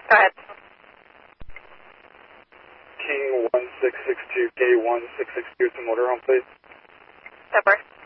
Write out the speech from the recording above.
Go ahead. King 1662, K1662 to motorhome, please. Step first.